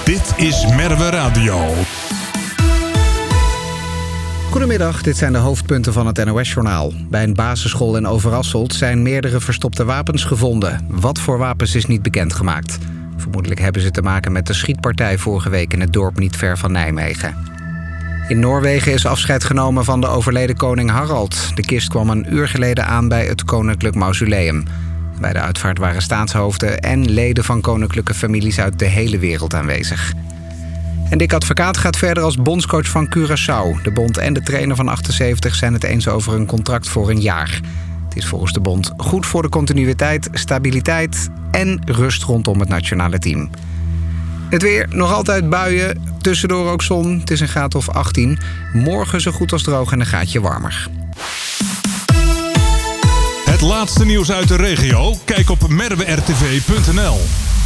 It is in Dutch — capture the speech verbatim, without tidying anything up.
Dit is Merwe Radio. Goedemiddag, dit zijn de hoofdpunten van het N O S-journaal. Bij een basisschool in Overasselt zijn meerdere verstopte wapens gevonden. Wat voor wapens is niet bekendgemaakt. Vermoedelijk hebben ze te maken met de schietpartij vorige week in het dorp niet ver van Nijmegen. In Noorwegen is afscheid genomen van de overleden koning Harald. De kist kwam een uur geleden aan bij het Koninklijk Mausoleum. Bij de uitvaart waren staatshoofden en leden van koninklijke families uit de hele wereld aanwezig. En Dick Advocaat gaat verder als bondscoach van Curaçao. De bond en de trainer van achtenzeventig zijn het eens over een contract voor een jaar. Het is volgens de bond goed voor de continuïteit, stabiliteit en rust rondom het nationale team. Het weer, nog altijd buien, tussendoor ook zon. Het is een graad of achttien. Morgen zo goed als droog en een graadje warmer. Het laatste nieuws uit de regio? Kijk op merwe r t v punt n l.